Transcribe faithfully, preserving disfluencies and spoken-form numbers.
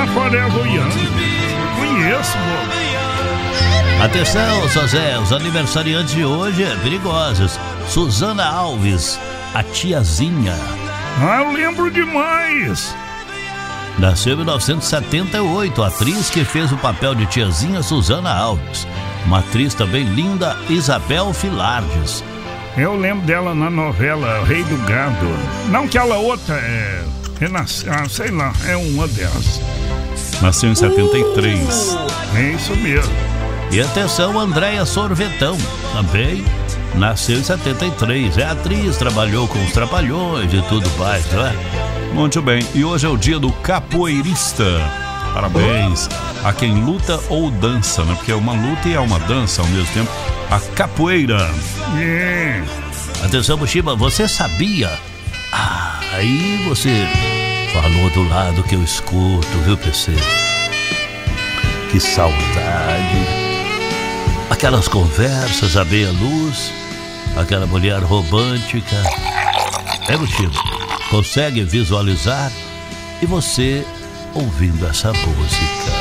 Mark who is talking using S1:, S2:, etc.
S1: Tafarel Goiânia. Conheço, bobo.
S2: Atenção, Zé, os aniversariantes de hoje é perigosos. Suzana Alves, a tiazinha.
S1: Ah, eu lembro demais.
S2: Nasceu em mil novecentos e setenta e oito, a atriz que fez o papel de tiazinha Suzana Alves. Uma atriz também linda, Isabel Filardes.
S1: Eu lembro dela na novela Rei do Gado. Não que ela outra é... Renasce... Ah, sei lá, é uma delas.
S3: Nasceu em setenta e três.
S1: Uh, é isso mesmo.
S2: E atenção, Andréia Sorvetão, também nasceu em setenta e três. É atriz, trabalhou com os Trapalhões e tudo mais, não é?
S3: Muito bem, e hoje é o dia do capoeirista. Parabéns a quem luta ou dança, né? Porque é uma luta e é uma dança ao mesmo tempo. A capoeira.
S1: Yeah.
S2: Atenção, Buxiba, você sabia? Ah, aí você falou do lado que eu escuto, viu, P C? Que saudade. Aquelas conversas à meia-luz, aquela mulher romântica. É, Buxiba? Consegue visualizar? E você ouvindo essa música.